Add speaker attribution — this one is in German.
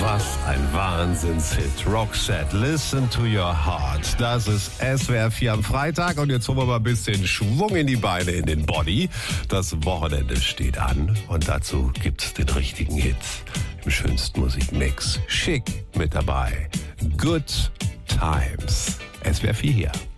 Speaker 1: Was ein Wahnsinnshit. Roxette, Listen to Your Heart. Das ist SWR 4 am Freitag und jetzt holen wir mal ein bisschen Schwung in die Beine, in den Body. Das Wochenende steht an und dazu gibt's den richtigen Hit im schönsten Musikmix. Schick mit dabei. Good Times. SWR 4 hier.